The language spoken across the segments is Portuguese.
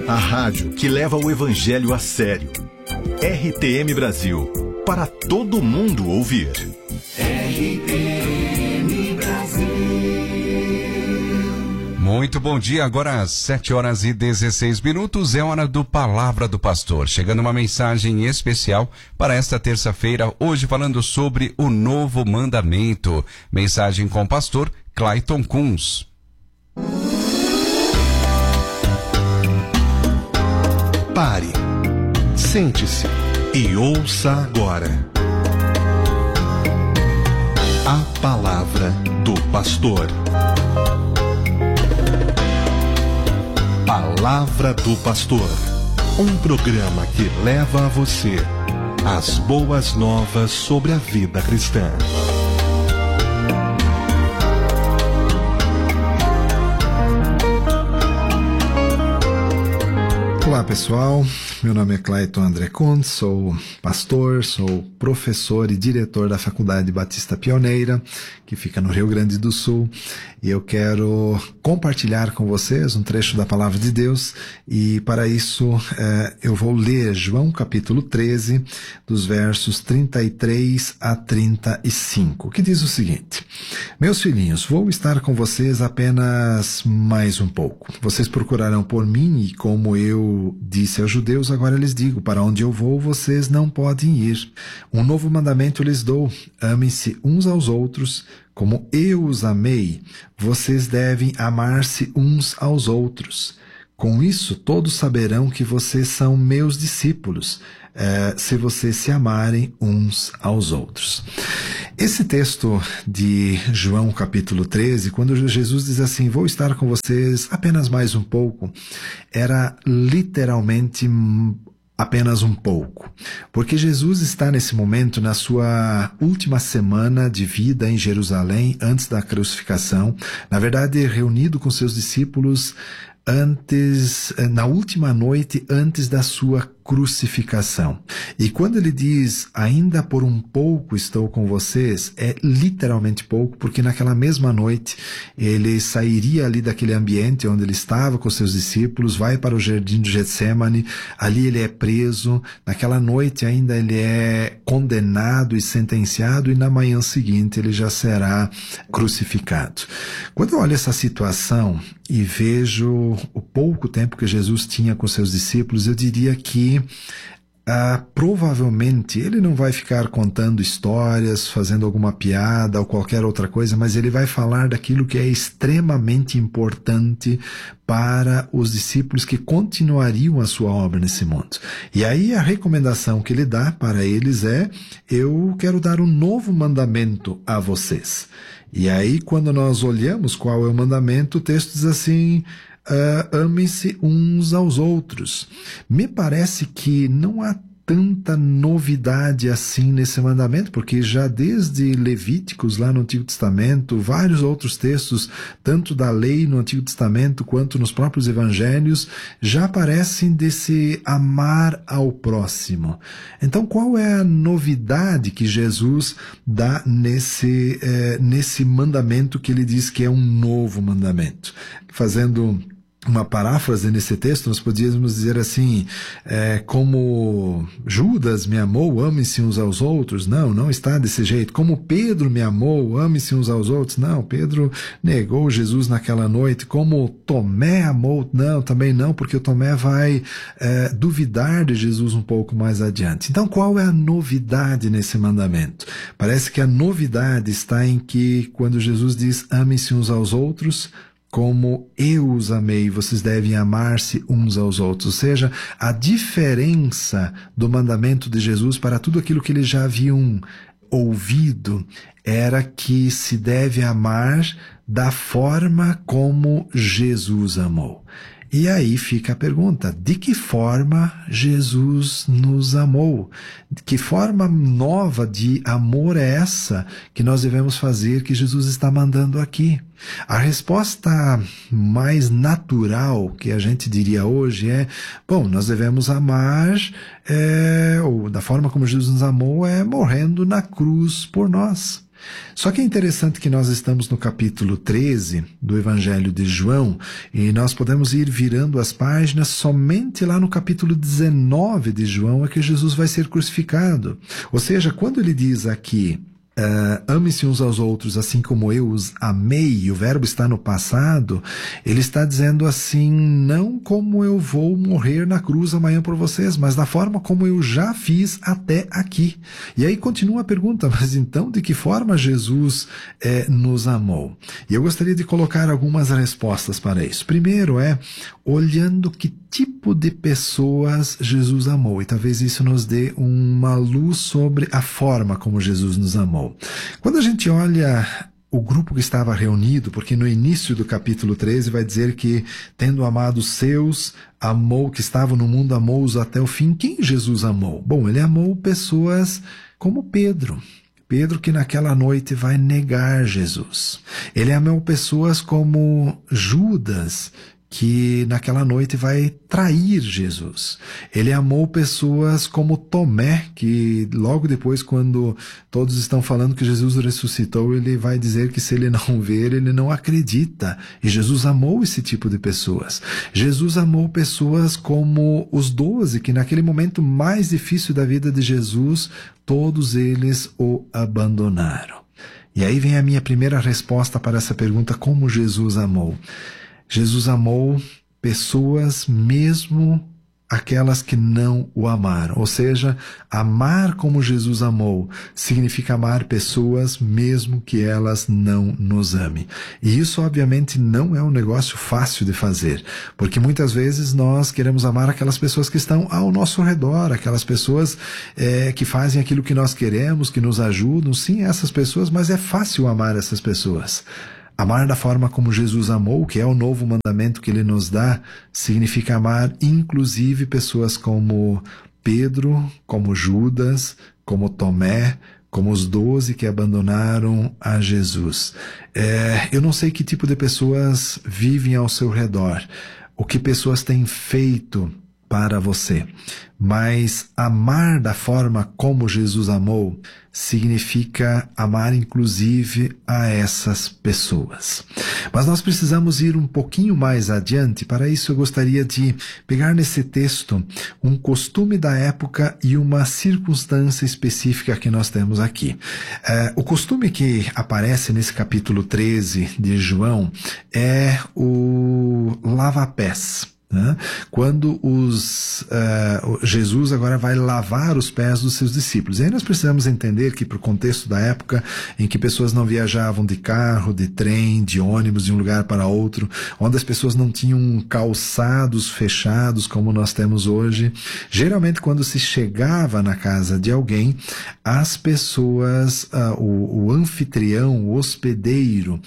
A rádio que leva o evangelho a sério. RTM Brasil, para todo mundo ouvir. RTM Brasil. Muito bom dia, agora às 7h16, é hora do Palavra do Pastor. Chegando uma mensagem especial para esta terça-feira, hoje falando sobre o novo mandamento. Mensagem com o pastor Clayton Kunz. Pare, sente-se e ouça agora a palavra do pastor. Palavra do Pastor, um programa que leva a você as boas novas sobre a vida cristã. Olá pessoal, meu nome é Clayton André Kunz, sou pastor, sou professor e diretor da Faculdade Batista Pioneira, que fica no Rio Grande do Sul, e eu quero compartilhar com vocês um trecho da Palavra de Deus, e para isso eu vou ler João capítulo 13, dos versos 33 a 35, que diz o seguinte: Meus filhinhos, vou estar com vocês apenas mais um pouco. Vocês procurarão por mim, e como eu disse aos judeus, agora lhes digo, para onde eu vou, vocês não podem ir. Um novo mandamento lhes dou: amem-se uns aos outros, como eu os amei. Vocês devem amar-se uns aos outros. Com isso, todos saberão que vocês são meus discípulos, se vocês se amarem uns aos outros. Esse texto de João capítulo 13, quando Jesus diz assim, vou estar com vocês apenas mais um pouco, era literalmente apenas um pouco. Porque Jesus está nesse momento na sua última semana de vida em Jerusalém, antes da crucificação, na verdade reunido com seus discípulos na última noite antes da sua crucificação. E quando ele diz, ainda por um pouco estou com vocês, é literalmente pouco, porque naquela mesma noite ele sairia ali daquele ambiente onde ele estava com seus discípulos, vai para o jardim de Getsemane, ali ele é preso, naquela noite ainda ele é condenado e sentenciado, e na manhã seguinte ele já será crucificado. Quando eu olho essa situação e vejo o pouco tempo que Jesus tinha com seus discípulos, eu diria que provavelmente ele não vai ficar contando histórias, fazendo alguma piada ou qualquer outra coisa, mas ele vai falar daquilo que é extremamente importante para os discípulos que continuariam a sua obra nesse mundo. E aí a recomendação que ele dá para eles é: eu quero dar um novo mandamento a vocês. E aí quando nós olhamos qual é o mandamento, o texto diz assim: amem-se uns aos outros. Me parece que não há tanta novidade assim nesse mandamento, porque já desde Levíticos, lá no Antigo Testamento, vários outros textos, tanto da lei no Antigo Testamento quanto nos próprios evangelhos, já aparecem desse amar ao próximo. Então, qual é a novidade que Jesus dá nesse mandamento que ele diz que é um novo mandamento? Fazendo uma paráfrase nesse texto, nós podíamos dizer assim, como Judas me amou, amem-se uns aos outros. Não, não está desse jeito. Como Pedro me amou, amem-se uns aos outros. Não, Pedro negou Jesus naquela noite. Como Tomé amou, não, também não, porque o Tomé vai duvidar de Jesus um pouco mais adiante. Então, qual é a novidade nesse mandamento? Parece que a novidade está em que, quando Jesus diz, amem-se uns aos outros, como eu os amei, vocês devem amar-se uns aos outros. Ou seja, a diferença do mandamento de Jesus para tudo aquilo que eles já haviam ouvido era que se deve amar da forma como Jesus amou. E aí fica a pergunta, de que forma Jesus nos amou? De que forma nova de amor é essa que nós devemos fazer, que Jesus está mandando aqui? A resposta mais natural que a gente diria hoje é, bom, nós devemos amar, ou da forma como Jesus nos amou, é morrendo na cruz por nós. Só que é interessante que nós estamos no capítulo 13 do Evangelho de João e nós podemos ir virando as páginas somente lá no capítulo 19 de João é que Jesus vai ser crucificado. Ou seja, quando ele diz aqui, ame-se uns aos outros assim como eu os amei, e o verbo está no passado, ele está dizendo assim, não como eu vou morrer na cruz amanhã por vocês, mas da forma como eu já fiz até aqui. E aí continua a pergunta, mas então de que forma Jesus nos amou? E eu gostaria de colocar algumas respostas para isso. Primeiro olhando que tipo de pessoas Jesus amou, e talvez isso nos dê uma luz sobre a forma como Jesus nos amou. Quando a gente olha o grupo que estava reunido, porque no início do capítulo 13 vai dizer que, tendo amado os seus, amou que estavam no mundo, amou-os até o fim. Quem Jesus amou? Bom, ele amou pessoas como Pedro. Pedro que naquela noite vai negar Jesus. Ele amou pessoas como Judas, que naquela noite vai trair Jesus. Ele amou pessoas como Tomé, que logo depois, quando todos estão falando que Jesus ressuscitou, ele vai dizer que se ele não ver, ele não acredita. E Jesus amou esse tipo de pessoas. Jesus amou pessoas como os 12, que naquele momento mais difícil da vida de Jesus, todos eles o abandonaram. E aí vem a minha primeira resposta para essa pergunta, como Jesus amou? Jesus amou pessoas, mesmo aquelas que não o amaram. Ou seja, amar como Jesus amou significa amar pessoas, mesmo que elas não nos amem. E isso, obviamente, não é um negócio fácil de fazer, porque muitas vezes nós queremos amar aquelas pessoas que estão ao nosso redor, aquelas pessoas que fazem aquilo que nós queremos, que nos ajudam. Sim, essas pessoas, mas é fácil amar essas pessoas. Amar da forma como Jesus amou, que é o novo mandamento que ele nos dá, significa amar inclusive pessoas como Pedro, como Judas, como Tomé, como os 12 que abandonaram a Jesus. Eu não sei que tipo de pessoas vivem ao seu redor, o que pessoas têm feito para você, mas amar da forma como Jesus amou significa amar inclusive a essas pessoas. Mas nós precisamos ir um pouquinho mais adiante. Para isso eu gostaria de pegar nesse texto um costume da época e uma circunstância específica que nós temos aqui. O costume que aparece nesse capítulo 13 de João é o lava-pés. Quando Jesus agora vai lavar os pés dos seus discípulos. E aí nós precisamos entender que, para o contexto da época em que pessoas não viajavam de carro, de trem, de ônibus, de um lugar para outro, onde as pessoas não tinham calçados fechados como nós temos hoje, geralmente quando se chegava na casa de alguém, as pessoas, o anfitrião, o hospedeiro,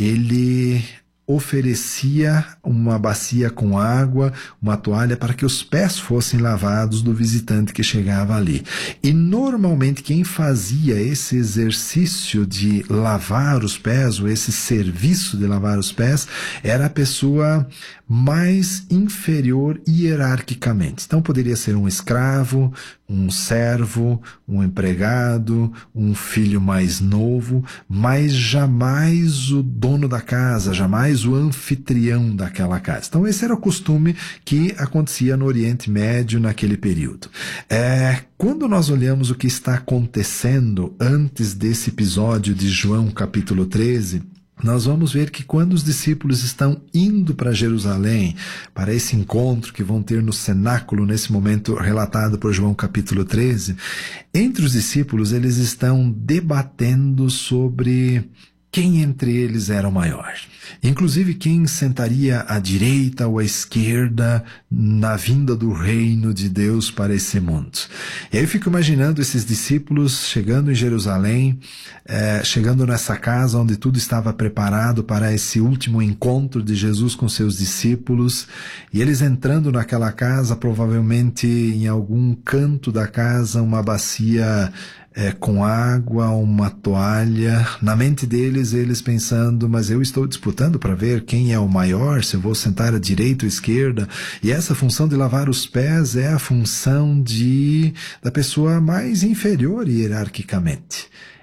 ele oferecia uma bacia com água, uma toalha para que os pés fossem lavados do visitante que chegava ali. E normalmente quem fazia esse exercício de lavar os pés, ou esse serviço de lavar os pés, era a pessoa mais inferior hierarquicamente. Então poderia ser um escravo, um servo, um empregado, um filho mais novo, mas jamais o dono da casa, jamais o anfitrião daquela casa. Então esse era o costume que acontecia no Oriente Médio naquele período. Quando nós olhamos o que está acontecendo antes desse episódio de João capítulo 13, nós vamos ver que quando os discípulos estão indo para Jerusalém, para esse encontro que vão ter no cenáculo, nesse momento relatado por João capítulo 13, entre os discípulos eles estão debatendo sobre quem entre eles era o maior. Inclusive quem sentaria à direita ou à esquerda na vinda do reino de Deus para esse mundo. E aí eu fico imaginando esses discípulos chegando em Jerusalém, chegando nessa casa onde tudo estava preparado para esse último encontro de Jesus com seus discípulos, e eles entrando naquela casa, provavelmente em algum canto da casa, uma bacia com água, uma toalha. Na mente deles, eles pensando, mas eu estou disputando para ver quem é o maior, se eu vou sentar à direita ou à esquerda. E essa função de lavar os pés é a função da pessoa mais inferior hierarquicamente.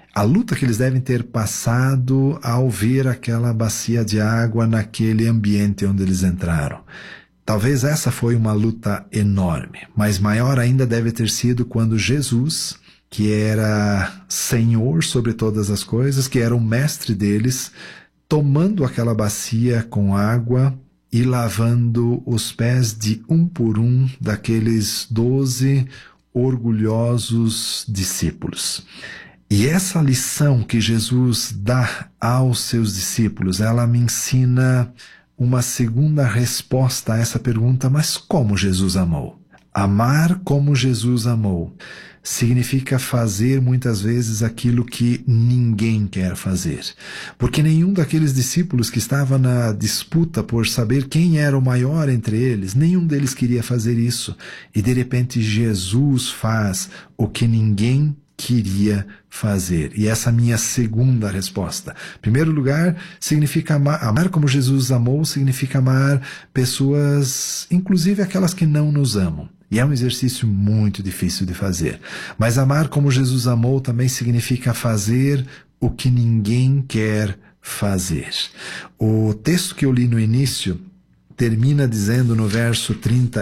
A luta que eles devem ter passado ao ver aquela bacia de água naquele ambiente onde eles entraram. Talvez essa foi uma luta enorme, mas maior ainda deve ter sido quando Jesus, que era Senhor sobre todas as coisas, que era o mestre deles, tomando aquela bacia com água e lavando os pés de um por um daqueles 12 orgulhosos discípulos. E essa lição que Jesus dá aos seus discípulos, ela me ensina uma segunda resposta a essa pergunta: mas como Jesus amou? Amar como Jesus amou significa fazer muitas vezes aquilo que ninguém quer fazer. Porque nenhum daqueles discípulos que estava na disputa por saber quem era o maior entre eles, nenhum deles queria fazer isso. E de repente Jesus faz o que ninguém queria fazer. E essa é a minha segunda resposta. Em primeiro lugar, significa amar como Jesus amou, significa amar pessoas, inclusive aquelas que não nos amam. E é um exercício muito difícil de fazer. Mas amar como Jesus amou também significa fazer o que ninguém quer fazer. O texto que eu li no início termina dizendo no verso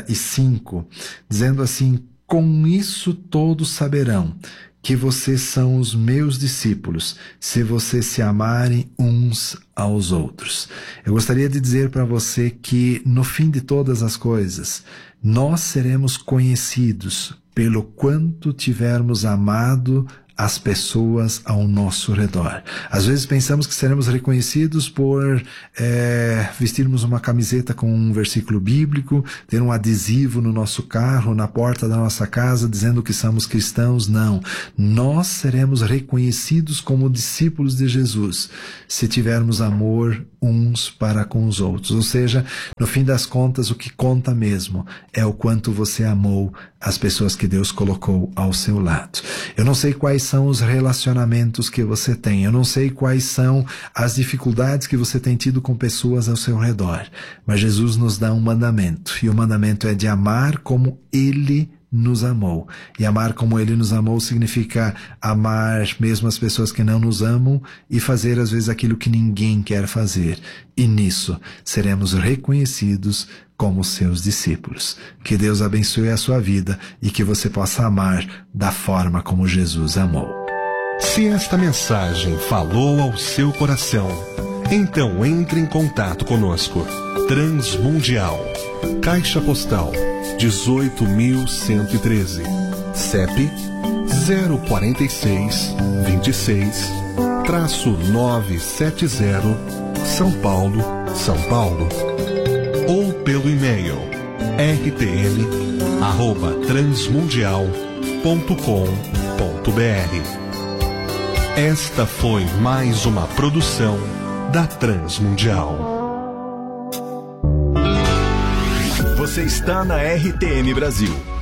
35, dizendo assim: com isso todos saberão que vocês são os meus discípulos, se vocês se amarem uns aos outros. Eu gostaria de dizer para você que, no fim de todas as coisas, nós seremos conhecidos pelo quanto tivermos amado as pessoas ao nosso redor. Às vezes pensamos que seremos reconhecidos por vestirmos uma camiseta com um versículo bíblico, ter um adesivo no nosso carro, na porta da nossa casa, dizendo que somos cristãos. Não. Nós seremos reconhecidos como discípulos de Jesus se tivermos amor uns para com os outros. Ou seja, no fim das contas, o que conta mesmo é o quanto você amou as pessoas que Deus colocou ao seu lado. Eu não sei quais são os relacionamentos que você tem, eu não sei quais são as dificuldades que você tem tido com pessoas ao seu redor, mas Jesus nos dá um mandamento, e o mandamento é de amar como Ele nos amou. E amar como Ele nos amou significa amar mesmo as pessoas que não nos amam e fazer às vezes aquilo que ninguém quer fazer. E nisso seremos reconhecidos como seus discípulos. Que Deus abençoe a sua vida e que você possa amar da forma como Jesus amou. Se esta mensagem falou ao seu coração, então entre em contato conosco. Transmundial, Caixa Postal 18.113, CEP 046 26-970, São Paulo, São Paulo. Ou pelo e-mail rtm@transmundial.com.br. Esta foi mais uma produção da Transmundial. Você está na RTM Brasil.